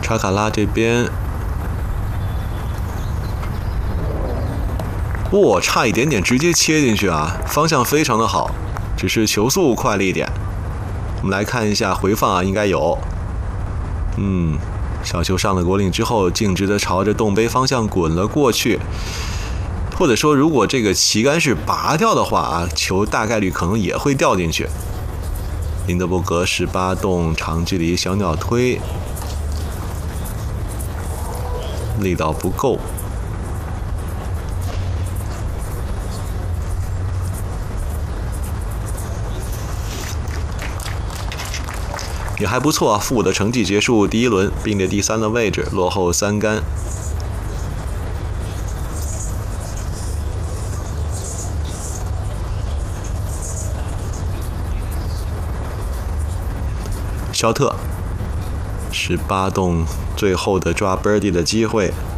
查卡拉这边，哇，差一点点直接切进去啊，方向非常的好，只是球速快了一点。我们来看一下回放啊，应该有。小球上了果岭之后，径直的朝着洞杯方向滚了过去。或者说，如果这个旗杆是拔掉的话啊，球大概率可能也会掉进去。林德伯格18洞长距离小鸟推，力道不够。也还不错啊，负5的成绩结束第1轮，并列第3的位置，落后3杆。肖特18洞最后的抓 birdie 的机会，